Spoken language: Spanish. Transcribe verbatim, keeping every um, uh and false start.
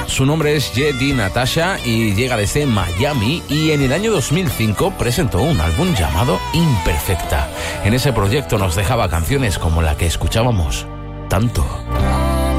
Su nombre es J.D. Natasha y llega desde Miami, y en el año dos mil cinco presentó un álbum llamado Imperfecta. En ese proyecto nos dejaba canciones como la que escuchábamos, Tanto.